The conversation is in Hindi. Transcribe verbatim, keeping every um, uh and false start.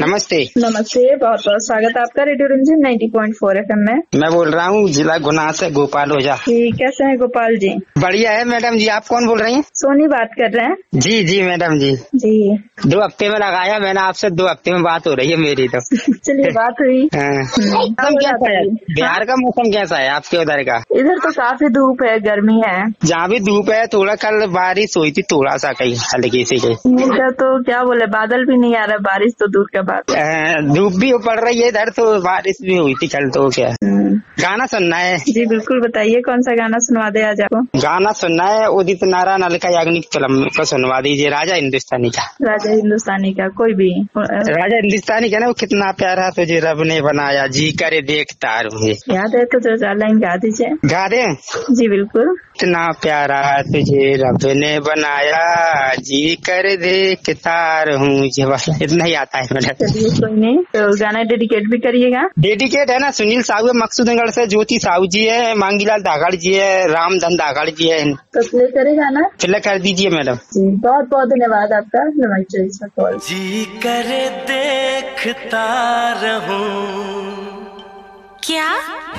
नमस्ते। नमस्ते, बहुत बहुत स्वागत है आपका रेडियो रिमझिम नाइंटी पॉइंट फोर एफएम में। मैं बोल रहा हूँ जिला गुना से गोपाल ओझा। जी, कैसे हैं गोपाल जी? बढ़िया है मैडम जी। आप कौन बोल रही हैं? सोनी बात कर रहे हैं। जी जी मैडम जी। जी दो हफ्ते में लगाया मैंने आपसे, दो हफ्ते में बात हो रही है मेरी तो। चलिए बात हुई। हाँ। हम्म, मौसम कैसा है? हाँ? बिहार का मौसम कैसा है आपके उधर का? इधर तो काफी धूप है, गर्मी है। जहाँ भी धूप है, थोड़ा कल बारिश हुई थी, थोड़ा सा कहीं हल्की सी कहीं। इधर तो क्या बोले, बादल भी नहीं आ रहा, बारिश तो दूर का बात। धूप भी पड़ रही है इधर, तो बारिश भी हुई थी कल। तो क्या गाना सुनना है? जी बिल्कुल, बताइए कौन सा गाना सुनवा दे आज आपको? गाना सुनना है उदित नारायण अलका याग्निक फिल्म को सुनवा दीजिए, राजा हिंदुस्तानी का। राजा हिंदुस्तानी का कोई भी? राजा हिंदुस्तानी का ना, वो कितना प्यारा तुझे रब ने बनाया, जी करे देखता रहूं। याद है तो जो चार लाइन गा दीजिए। गा दे? जी बिल्कुल। इतना प्यारा तुझे रब ने बनाया, जी कर देखता रहूं। ये बस इतना ही आता है मैडम। चलिए कोई नहीं, तो गाना डेडिकेट भी करिएगा। डेडिकेट है ना, सुनील साहू है मकसूदनगढ़ से, ज्योति साहू जी है, मांगीलाल धागड़ जी है, रामधन धागड़ जी है। तो प्ले करेगा ना? प्ले कर दीजिए मैडम। जी बहुत बहुत धन्यवाद आपका कॉल। जी करे देखता रहूं। क्या?